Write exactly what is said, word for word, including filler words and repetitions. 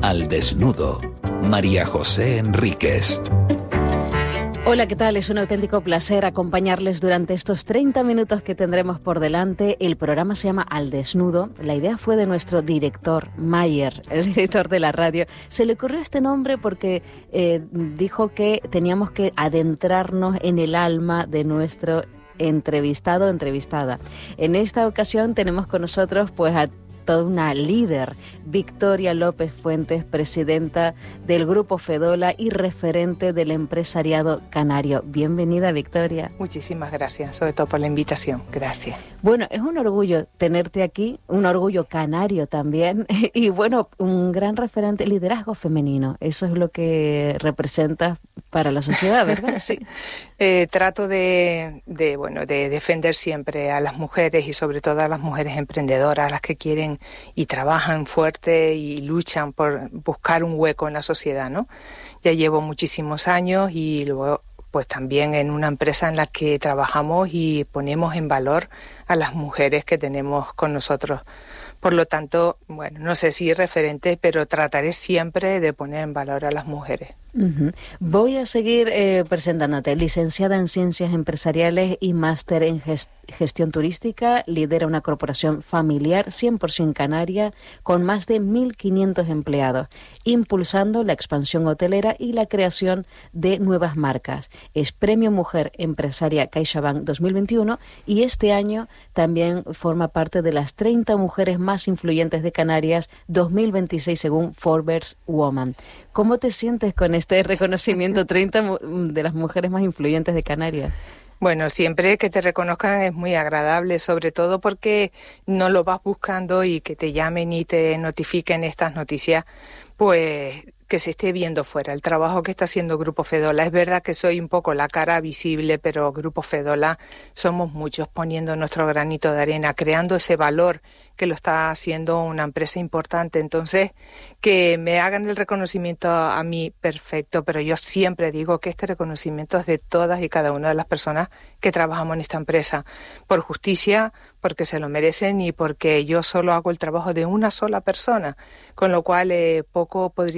Al Desnudo, María José Enríquez. Hola, ¿qué tal? Es un auténtico placer acompañarles durante estos treinta minutos que tendremos por delante. El programa se llama Al Desnudo. La idea fue de nuestro director, Mayer, el director de la radio. Se le ocurrió este nombre porque eh, dijo que teníamos que adentrarnos en el alma de nuestro entrevistado o entrevistada. En esta ocasión tenemos con nosotros pues a toda una líder, Victoria López Fuentes, presidenta del Grupo Fedola y referente del empresariado canario. Bienvenida, Victoria. Muchísimas gracias, sobre todo por la invitación. Gracias. Bueno, es un orgullo tenerte aquí, un orgullo canario también, y bueno, un gran referente, liderazgo femenino. Eso es lo que representas para la sociedad, ¿verdad? Sí. eh, trato de, de, bueno, de defender siempre a las mujeres y sobre todo a las mujeres emprendedoras, las que quieren y trabajan fuerte y luchan por buscar un hueco en la sociedad, ¿no? Ya llevo muchísimos años y luego pues también en una empresa en la que trabajamos y ponemos en valor a las mujeres que tenemos con nosotros. Por lo tanto, bueno, no sé si referente, pero trataré siempre de poner en valor a las mujeres. Uh-huh. Voy a seguir eh, presentándote. Licenciada en Ciencias Empresariales y máster en gest- Gestión Turística, lidera una corporación familiar cien por ciento canaria con más de mil quinientos empleados, impulsando la expansión hotelera y la creación de nuevas marcas. Es Premio Mujer Empresaria CaixaBank dos mil veintiuno y este año también forma parte de las treinta mujeres más influyentes de Canarias dos mil veintiséis según Forbes Woman. ¿Cómo te sientes con este reconocimiento, treinta de las mujeres más influyentes de Canarias? Bueno, siempre que te reconozcan es muy agradable, sobre todo porque no lo vas buscando y que te llamen y te notifiquen estas noticias, pues que se esté viendo fuera el trabajo que está haciendo Grupo Fedola. Es verdad que soy un poco la cara visible, pero Grupo Fedola somos muchos poniendo nuestro granito de arena, creando ese valor que lo está haciendo una empresa importante. Entonces, que me hagan el reconocimiento a mí, perfecto, pero yo siempre digo que este reconocimiento es de todas y cada una de las personas que trabajamos en esta empresa, por justicia, porque se lo merecen y porque yo solo hago el trabajo de una sola persona, con lo cual eh, poco podría